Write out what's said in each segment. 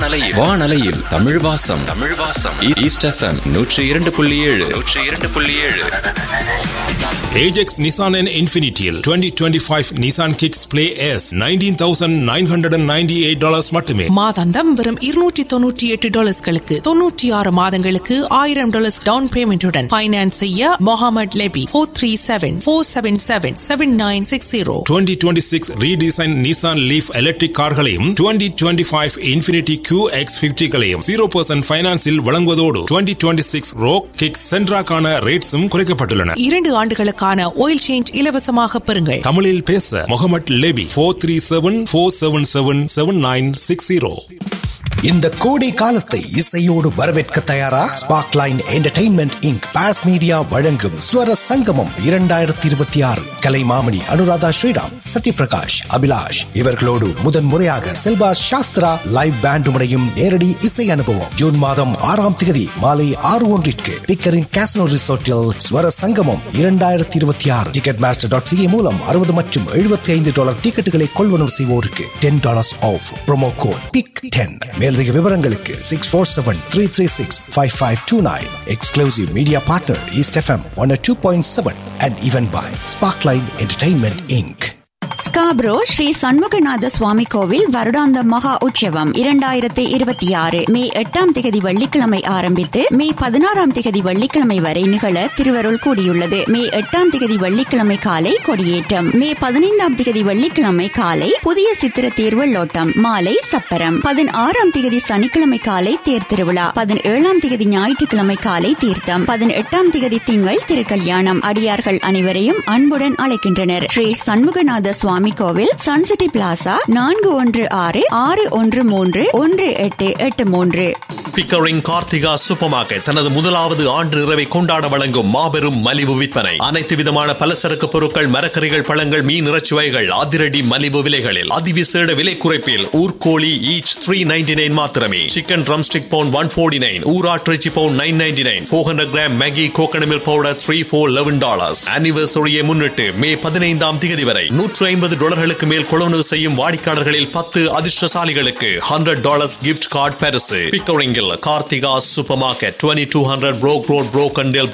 வானலையில் தமிழ் வாசம் east FM 102.7 Ajax Nissan and Infinitial 2025 Nissan Kicks Play S $19,998 மட்டுமே. மாதாந்தம் வெறும் $298 96 மாதங்களுக்கு $1,000 டவுன் பேமெண்ட்டுடன் ஃபைனான்ஸ் செய்ய Mohammed Lebbe 437-477-7960. 2026 redesign Nissan Leaf electric கார்களையும் 2025 Infiniti QX50களையும் 0% ஃபைனான்ஸில் வழங்குவதோடு 2026 Rogue Kicks Sentra-க்கான ரேட்ஸும் குறைக்கப்பட்டுள்ளன. 2 ஆண்டுகளுக்கான ஆயில் சேஞ்ச் இலவசமாக பெறுங்கள். தமிழில் பேச முகமது லெபி 437-477-7960. இந்த கோடை காலத்தை இசையோடு வரவேற்க தயாரா? Sparkline entertainment Inc pass media வழங்கும் ஸ்வர சங்கமம் 2026. கலைமாமணி அனுராதா ஸ்ரீராம், சத்யபிரகாஷ், அபிலாஷ் இவர்களோடு முதன்முறையாக செல்வா சாஸ்திரா லைவ் பேண்ட் முனையும் நேரடி இசை அனுபவம். ஜூன் மாதம் 6ஆம் தேதி மாலை 6:01 பிக்கரின் கேசினோ ரிசோர்ட்டில் ஸ்வர சங்கமம் 2026. Ticketmaster.ca மூலம் $60 மற்றும் $75 டிக்கெட்டுகளை கொள்வனவு செய்வோருக்கு $10 ஆஃப். Promo code PIC10. மேலதிக விவரங்களுக்கு 647-336-5529. Exclusive media partner East FM 102.7 and event by Sparkline Entertainment Inc. Scarborough Sri Shanmuganatha சுவாமி கோவில் வருடாந்த மகா உற்சவம் 2026 மே 8ஆம் தேதி வெள்ளிக்கிழமை ஆரம்பித்து மே 16ஆம் தேதி வெள்ளிக்கிழமை வரை நிகழ திருவருள் கூடியுள்ளது. மே 8ஆம் தேதி வெள்ளிக்கிழமை காலை கொடியேற்றம், மே 15ஆம் தேதி வெள்ளிக்கிழமை காலை புதிய சித்திர தேர் வெள்ளோட்டம், மாலை சப்பரம், 16ஆம் தேதி சனிக்கிழமை காலை தேர் திருவிழா, 17ஆம் தேதி ஞாயிற்றுக்கிழமை காலை தீர்த்தம், 18ஆம் தேதி திங்கள் திருக்கல்யாணம். அடியார்கள் அனைவரையும் அன்புடன் அழைக்கின்றனர். ஸ்ரீ சண்முகநாத சுவாமி கோவில், Sun City plaza, 416-613-1883. Pickering Karthika super market தனது முதலாவது ஆண்டு இரவை கொண்டாட வழங்கும் மாபெரும் மலிவு விற்பனை. அனைத்து விதமான பலசரக்கு பொருட்கள், மரக்கறிகள், பழங்கள், மீன், இறைச்சி வகைகள் அதிரடி மலிவு விலைகளில் அதிவிசேட விலை குறைப்பில். ஊர்கோழி ஈச் $3.99 மாத்திரமே. Chicken drumstick bound $149, ஊராட்டிறைச்சி bound $9.99, 400 gram Maggi coconut milk powder $3 for $11. ஆனிவர்சரியை முன்னிட்டு மே 15ஆம் தேதி வரை $150 மேல் கொள்வனவு செய்யும் வாடிக்கையாளர்களில் 10 அதிர்ஷ்டசாலிகளுக்கு $100 கிஃப்ட் கார்டு பரிசு. பிக்கரிங்கில் Karthika super market, 2200 Broke Road, Brokendale,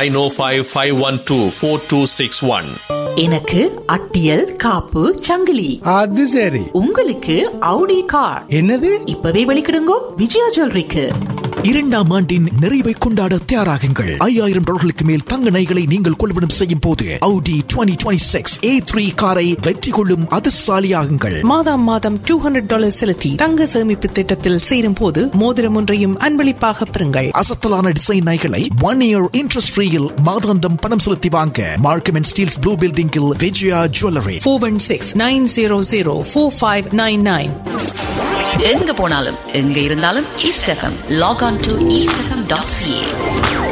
905-512-4261. எனக்கு அட்டியல் காப்பு சங்கிலி. அது சரி. உங்களுக்கு அவுடி கார். என்னது? இப்பவே வெளிக்கிடுங்கோ விஜயா ஜுவல்லரிக்கு. 2ஆம் ஆண்டின் நிறைவை கொண்டாட தயாராகுங்கள். $5000 மேல் தங்க நகைகளை நீங்கள் கொள்வனம் செய்யும் போது Audi 2026 A3 காரை வெற்றி கொள்ளும் அதிர்ஷ்டசாலியாகுங்கள். மாதம் $200 செலுத்தி தங்க சேமிப்பு திட்டத்தில் சேரும் போது மோதிரம் ஒன்றையும் அன்பளிப்பாக பெறுங்கள். அசத்தலான டிசைன் நகைகளை 1 year இன்ட்ரெஸ்ட் ஃப்ரீயில் மாதாந்தம் பணம் செலுத்தி வாங்க மார்க்கம் அண்ட் ஸ்டீல்ஸ் ப்ளூ பில்டிங்கில் விஜயா ஜுவல்லரி. 416-900-4599. எங்க போனாலும் எங்க இருந்தாலும் east FM lock on to eastfm.ca.